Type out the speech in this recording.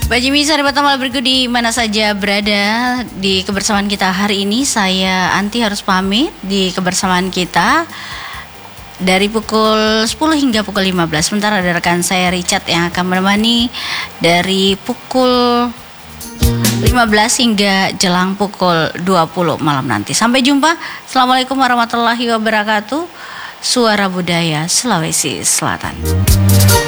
Pak Jimmy, sahabat amal berikut di mana saja berada di kebersamaan kita hari ini. Saya Anti harus pamit di kebersamaan kita dari pukul 10 hingga pukul 15. Sementara ada rekan saya Richard yang akan menemani dari pukul 15 hingga jelang pukul 20 malam nanti. Sampai jumpa. Assalamualaikum warahmatullahi wabarakatuh. Suara Budaya Sulawesi Selatan.